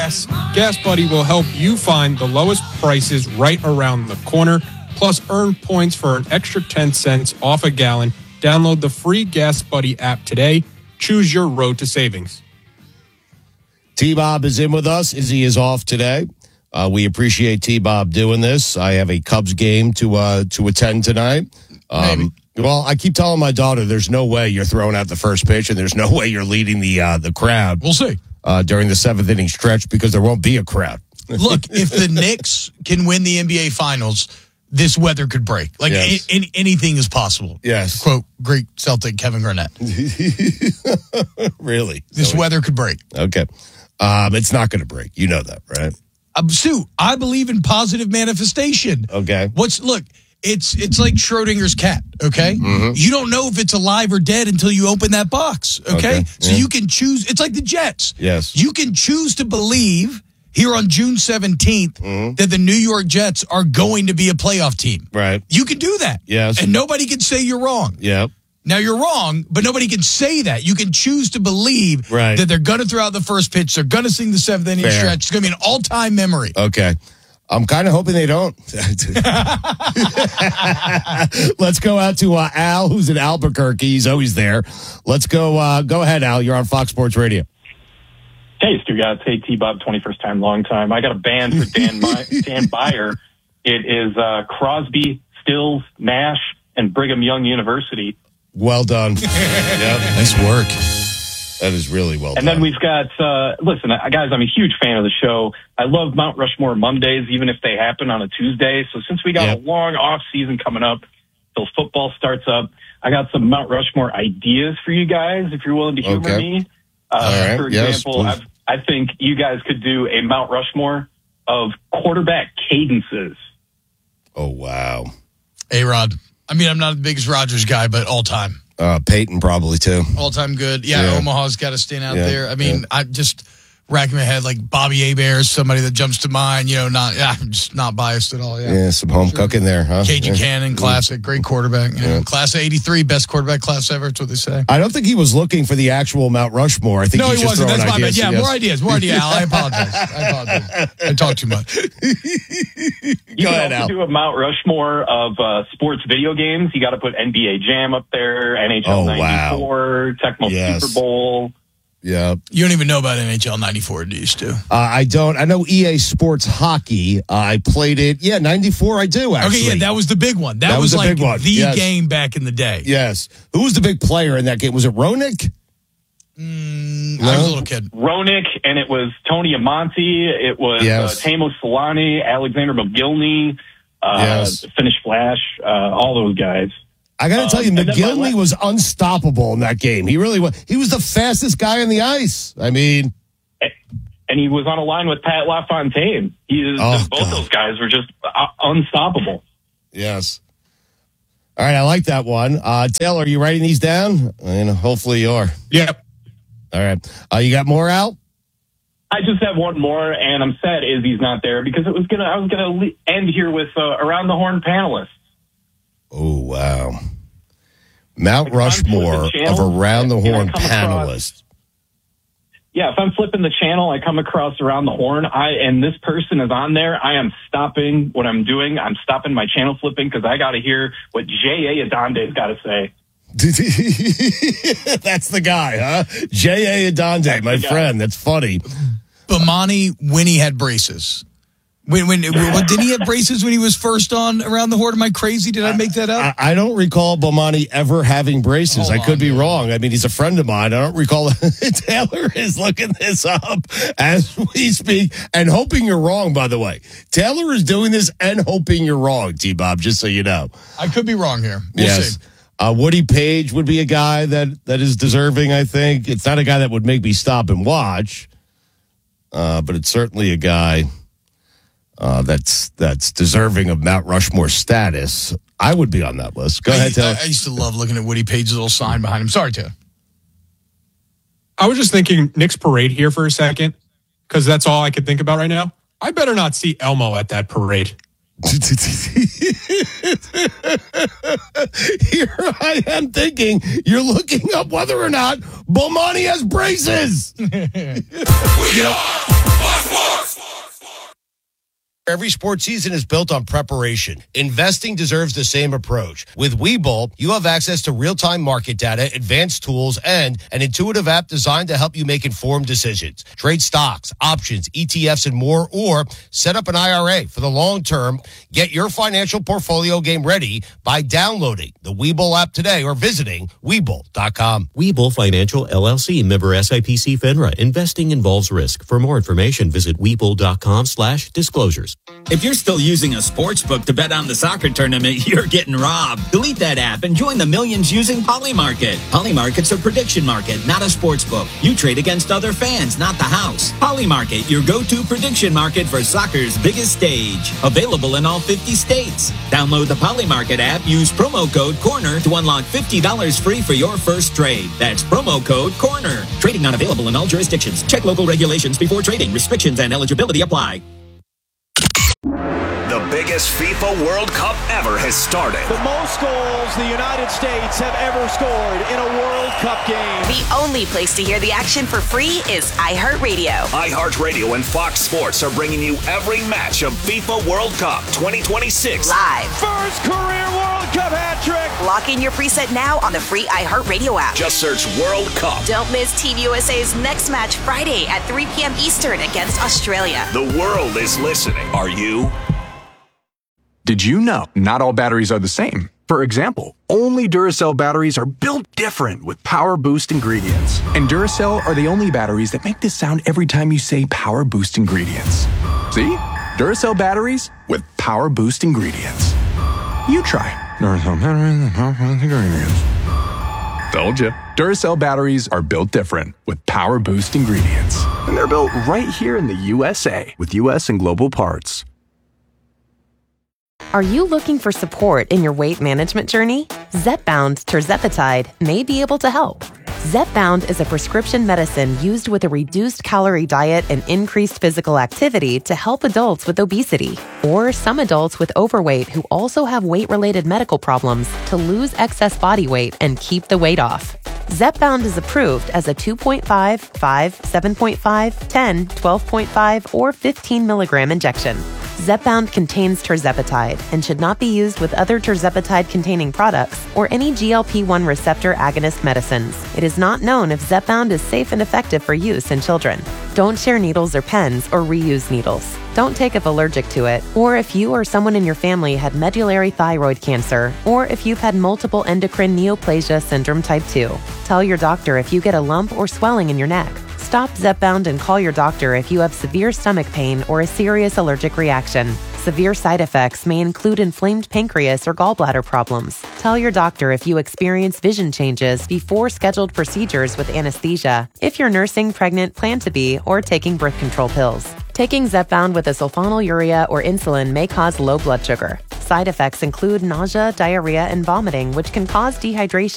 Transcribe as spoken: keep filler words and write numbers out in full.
Gas, Gas Buddy will help you find the lowest prices right around the corner. Plus, earn points for an extra ten cents off a gallon. Download the free Gas Buddy app today. Choose your road to savings. T-Bob is in with us. Izzy is off today. Uh, we appreciate T-Bob doing this. I have a Cubs game to uh, to attend tonight. Um, well, I keep telling my daughter there's no way you're throwing out the first pitch and there's no way you're leading the uh, the crowd. We'll see. Uh, during the seventh inning stretch because there won't be a crowd. Look, if the Knicks can win the N B A Finals, this weather could break. Like, yes. a- a- anything is possible. Yes. Quote, great Celtic Kevin Garnett. Really? This so, weather could break. Okay. Um, it's not going to break. You know that, right? Um, Sue, I believe in positive manifestation. Okay. What's Look, it's it's like Schrodinger's cat, okay? Mm-hmm. You don't know if it's alive or dead until you open that box, okay? Okay, So yeah. you can choose. It's like the Jets. Yes. You can choose to believe here on June seventeenth Mm-hmm. that the New York Jets are going to be a playoff team. Right. You can do that. Yes. And nobody can say you're wrong. Yep. Now, you're wrong, but nobody can say that. You can choose to believe Right. that they're going to throw out the first pitch. They're going to sing the seventh inning Fair. stretch. It's going to be an all-time memory. Okay. I'm kind of hoping they don't. Let's go out to uh, Al, who's in Albuquerque. He's always there. Let's go. Uh, go ahead, Al. You're on Fox Sports Radio. Hey, Stu guys. Hey, T-Bob, twenty-first time, long time. I got a band for Dan, My- Dan Byer. It is uh, Crosby, Stills, Nash, and Brigham Young University. Well done. Yep. Nice work. That is really well And done. then we've got, uh, listen, uh, guys, I'm a huge fan of the show. I love Mount Rushmore Mondays, even if they happen on a Tuesday. So since we got Yep. a long off season coming up till football starts up, I got some Mount Rushmore ideas for you guys, if you're willing to humor Okay. me. Uh, All right. For Yes, example, please. I've, I think you guys could do a Mount Rushmore of quarterback cadences. Oh, wow. A-Rod. I mean, I'm not the biggest Rodgers guy, but all-time. Uh, Peyton probably, too. All-time good. Yeah, Yeah. Omaha's got to stand out Yeah, there. I mean, yeah. I just racking my head like Bobby Hebert, somebody that jumps to mind. You know, not yeah, I'm just not biased at all. Yeah. Yeah, some home cooking there, huh? Cajun Yeah. Cannon, classic, great quarterback. You know, Yeah. Class of eighty-three, best quarterback class ever. That's what they say. I don't think he was looking for the actual Mount Rushmore. I think No, he's he just wasn't. throwing That's my bad. ideas. Yeah, Yes. more ideas. More ideas. Al, I apologize. I apologize. I talk too much. You Go can ahead, also Al. do a Mount Rushmore of uh, sports video games. You got to put N B A Jam up there, N H L Oh, wow. ninety-four, Tecmo Yes. Super Bowl. Yeah. You don't even know about N H L ninety-four, do you, Stu? Uh, I don't. I know E A Sports Hockey. Uh, I played it. Yeah, ninety-four I do, actually. Okay, yeah, that was the big one. That, That was was, the like big one, the yes. game back in the day. Yes. Who was the big player in that game? Was it Ronick? Mm, I was a little kid. Ronick, and it was Tony Amonte. It was Yes. uh, Tamo Solani, Alexander McGillney, uh, Yes. Finnish Flash, uh, all those guys. I got to tell you, Um, and then my McGillney la- was unstoppable in that game. He really was. He was the fastest guy on the ice. I mean, And he was on a line with Pat LaFontaine. He is, Oh, both God. those guys were just uh, unstoppable. yes. All right, I like that one. Uh, Taylor, are you writing these down? And hopefully you are. Yep. All right. Uh, you got more out? I just have one more, and I'm sad Izzy's not there because it was gonna. I was gonna le- end here with uh, around the horn panelists. Oh, wow. Mount Like, if I'm Rushmore flipping of channels, Around the and I Horn come across- panelists. Yeah, if I'm flipping the channel, I come across around the horn. I and this person is on there. I am stopping what I'm doing. I'm stopping my channel flipping because I got to hear what J A Adonde's got to say. That's the guy, huh? J A. Adonde, my the guy. friend. That's funny. Bomani when he had braces. When, when, when did he have braces when he was first on Around the Horn? Am I crazy? Did I make that up? I, I don't recall Bomani ever having braces. Hold I could on, be dude. wrong. I mean, he's a friend of mine. I don't recall. Taylor is looking this up as we speak and hoping you're wrong, by the way. Taylor is doing this and hoping you're wrong, T-Bob, just so you know. I could be wrong here. We'll yes. see. Uh, Woody Page would be a guy that, that is deserving, I think. It's not a guy that would make me stop and watch, uh, but it's certainly a guy uh, that's that's deserving of Mount Rushmore status. I would be on that list. Go I, ahead, Taylor. I, I used to love looking at Woody Page's little sign behind him. Sorry, Taylor. I was just thinking Nick's parade here for a second because that's all I could think about right now. I better not see Elmo at that parade. Here I am thinking you're looking up whether or not Bomani has braces. We are Every sports season is built on preparation. Investing deserves the same approach. With Webull, you have access to real-time market data, advanced tools, and an intuitive app designed to help you make informed decisions. Trade stocks, options, E T Fs, and more, or set up an I R A for the long term. Get your financial portfolio game ready by downloading the Webull app today or visiting Webull dot com. Webull Financial, L L C, member S I P C FINRA. Investing involves risk. For more information, visit Webull dot com slash disclosures. If you're still using a sports book to bet on the soccer tournament, you're getting robbed. Delete that app and join the millions using Polymarket. Polymarket's a prediction market, not a sports book. You trade against other fans, not the house. Polymarket, your go-to prediction market for soccer's biggest stage. Available in all fifty states. Download the Polymarket app, use promo code CORNER to unlock fifty dollars free for your first trade. That's promo code CORNER. Trading not available in all jurisdictions. Check local regulations before trading. Restrictions and eligibility apply. The biggest FIFA World Cup ever has started. The most goals the United States have ever scored in a World Cup game. The only place to hear the action for free is iHeartRadio. iHeartRadio and Fox Sports are bringing you every match of FIFA World Cup twenty twenty-six. Live. First career World Cup hat trick. Lock in your preset now on the free iHeartRadio app. Just search World Cup. Don't miss Team U S A's next match Friday at three p.m. Eastern against Australia. The world is listening. Are you? Did you know not all batteries are the same? For example, only Duracell batteries are built different with Power Boost ingredients. And Duracell are the only batteries that make this sound every time you say Power Boost ingredients. See? Duracell batteries with Power Boost ingredients. You try. Duracell batteries with Power Boost ingredients. Told you. Duracell batteries are built different with Power Boost ingredients. And they're built right here in the U S A with U S and global parts. Are you looking for support in your weight management journey? Zepbound tirzepatide may be able to help. Zepbound is a prescription medicine used with a reduced calorie diet and increased physical activity to help adults with obesity or some adults with overweight who also have weight-related medical problems to lose excess body weight and keep the weight off. Zepbound is approved as a two point five, five, seven point five, ten, twelve point five, or fifteen milligram injection. Zepbound contains tirzepatide and should not be used with other tirzepatide-containing products or any G L P one receptor agonist medicines. It is not known if Zepbound is safe and effective for use in children. Don't share needles or pens or reuse needles. Don't take if allergic to it, or if you or someone in your family had medullary thyroid cancer, or if you've had multiple endocrine neoplasia syndrome type two. Tell your doctor if you get a lump or swelling in your neck. Stop Zepbound and call your doctor if you have severe stomach pain or a serious allergic reaction. Severe side effects may include inflamed pancreas or gallbladder problems. Tell your doctor if you experience vision changes before scheduled procedures with anesthesia, if you're nursing, pregnant, plan to be, or taking birth control pills. Taking Zepbound with a sulfonylurea or insulin may cause low blood sugar. Side effects include nausea, diarrhea, and vomiting, which can cause dehydration